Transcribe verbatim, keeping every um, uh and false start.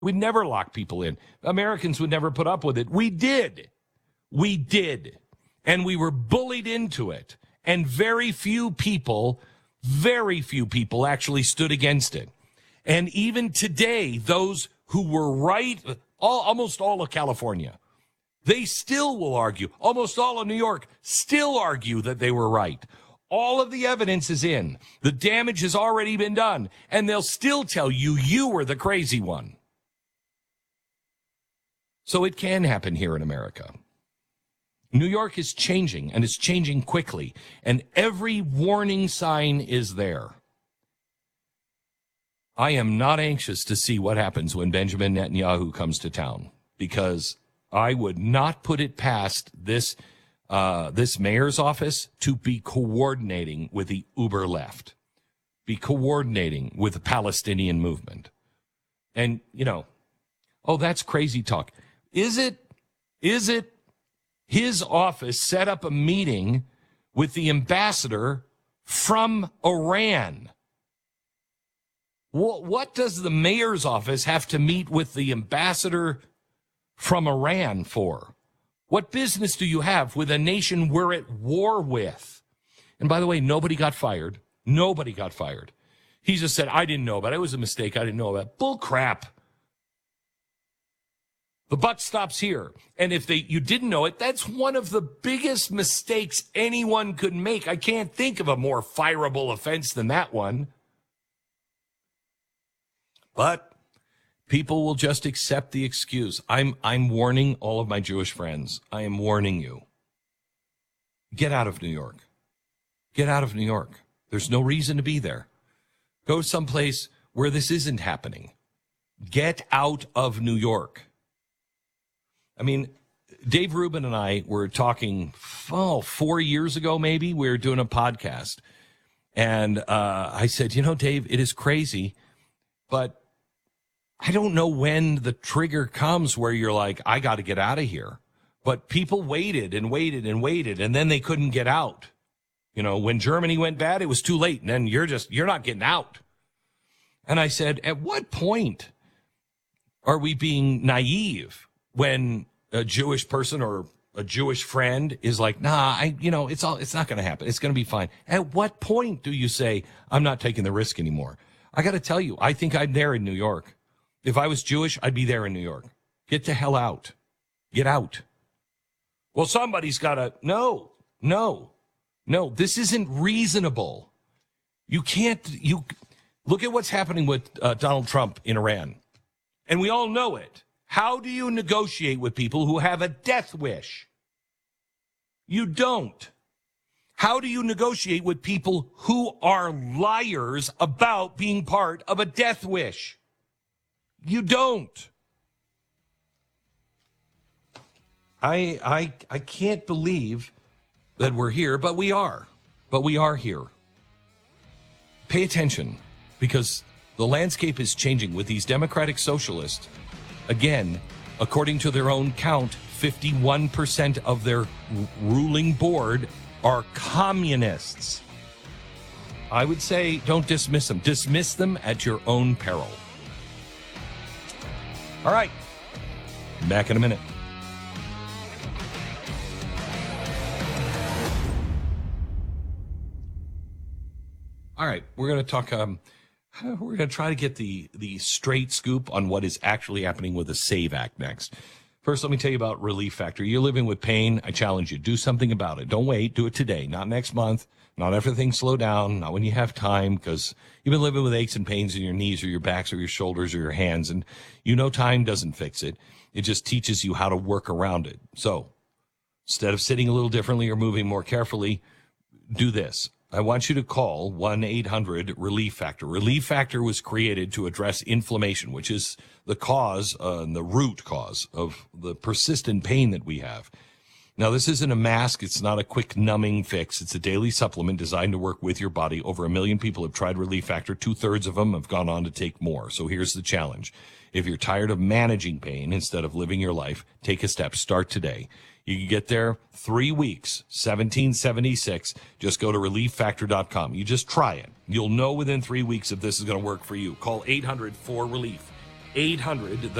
We'd never lock people in. Americans would never put up with it. We did. We did. And we were bullied into it. And very few people, very few people actually stood against it. And even today, those who were right, all, almost all of California, they still will argue, almost all of New York still argue that they were right. All of the evidence is in. The damage has already been done. And they'll still tell you you were the crazy one. So it can happen here in America. New York is changing, and it's changing quickly. And every warning sign is there. I am not anxious to see what happens when Benjamin Netanyahu comes to town, because I would not put it past this uh, this mayor's office to be coordinating with the uber left, be coordinating with the Palestinian movement. And, you know, oh, that's crazy talk. Is it, is it his office set up a meeting with the ambassador from Iran? What, what does the mayor's office have to meet with the ambassador from Iran for? What business do you have with a nation we're at war with? And by the way, nobody got fired. Nobody got fired. He just said, I didn't know about it. It was a mistake. I didn't know about it. Bull crap. The buck stops here. And if they you didn't know it, that's one of the biggest mistakes anyone could make. I can't think of a more fireable offense than that one. But people will just accept the excuse. I'm I'm warning all of my Jewish friends. I am warning you. Get out of New York. Get out of New York. There's no reason to be there. Go someplace where this isn't happening. Get out of New York. I mean, Dave Rubin and I were talking, oh, four years ago maybe. We were doing a podcast. And uh, I said, you know, Dave, it is crazy, but I don't know when the trigger comes where you're like, I got to get out of here. But people waited and waited and waited, and then they couldn't get out. You know, when Germany went bad, it was too late, and then you're just, you're not getting out. And I said, at what point are we being naive when a Jewish person or a Jewish friend is like, nah, I, you know, it's all, it's not going to happen. It's going to be fine. At what point do you say, I'm not taking the risk anymore? I got to tell you, I think I'm there in New York. If I was Jewish, I'd be there in New York. Get the hell out. Get out. Well, somebody's got to, no, no, no, this isn't reasonable. You can't, you, look at what's happening with uh, Donald Trump in Iran. And we all know it. How do you negotiate with people who have a death wish? You don't. How do you negotiate with people who are liars about being part of a death wish? You don't. I I I can't believe that we're here, but we are. But we are here. Pay attention, because the landscape is changing with these democratic socialists. Again, according to their own count, fifty-one percent of their r- ruling board are communists. I would say don't dismiss them. Dismiss them at your own peril. All right. Back in a minute. All right. We're going to talk, um, we're going to try to get the, the straight scoop on what is actually happening with the SAVE Act next. First, let me tell you about Relief Factor. You're living with pain. I challenge you. Do something about it. Don't wait. Do it today, not next month, not after things slow down, not when you have time, because you've been living with aches and pains in your knees or your backs or your shoulders or your hands, and you know time doesn't fix it. It just teaches you how to work around it. So instead of sitting a little differently or moving more carefully, do this. I want you to call one eight hundred relief factor. Relief Factor was created to address inflammation, which is the cause uh, and the root cause of the persistent pain that we have. Now, this isn't a mask. It's not a quick numbing fix. It's a daily supplement designed to work with your body. Over a million people have tried Relief Factor. Two-thirds of them have gone on to take more. So here's the challenge. If you're tired of managing pain instead of living your life, take a step. Start today. You can get there three weeks, seventeen seventy-six. Just go to relief factor dot com. You just try it. You'll know within three weeks if this is going to work for you. Call eight hundred four relief. eight hundred